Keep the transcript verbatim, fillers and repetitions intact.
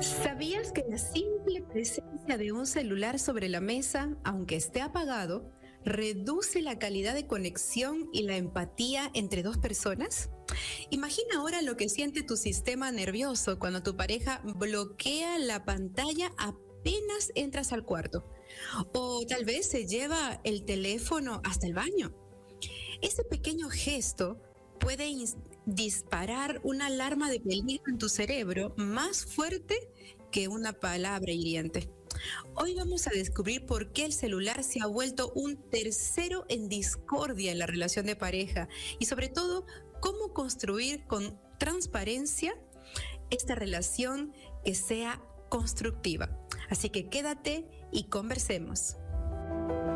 ¿Sabías que la simple presencia de un celular sobre la mesa, aunque esté apagado, reduce la calidad de conexión y la empatía entre dos personas? Imagina ahora lo que siente tu sistema nervioso cuando tu pareja bloquea la pantalla apenas entras al cuarto. O tal vez se lleva el teléfono hasta el baño. Ese pequeño gesto puede ins- disparar una alarma de peligro en tu cerebro más fuerte que una palabra hiriente. Hoy vamos a descubrir por qué el celular se ha vuelto un tercero en discordia en la relación de pareja y sobre todo cómo construir con transparencia esta relación que sea constructiva. Así que quédate y conversemos.